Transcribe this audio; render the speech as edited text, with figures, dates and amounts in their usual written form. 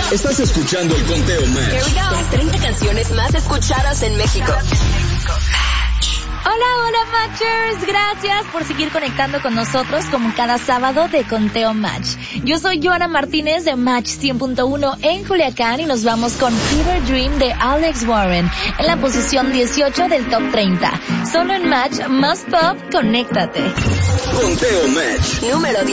Estás escuchando el Conteo Match. Here we go. Las 30 canciones más escuchadas en México. Hola Matchers, gracias por seguir conectando con nosotros como cada sábado de Conteo Match. Yo soy Joana Martínez de Match 100.1 en Culiacán y nos vamos con Fever Dream de Alex Warren en la posición 18 del Top 30. Solo en Match, más pop, conéctate. Conteo Match. Número 10.